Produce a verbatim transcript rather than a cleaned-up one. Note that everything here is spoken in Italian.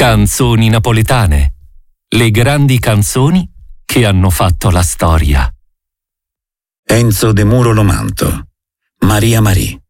Canzoni napoletane. Le grandi canzoni che hanno fatto la storia. Enzo De Muro Lomanto. Maria Marie.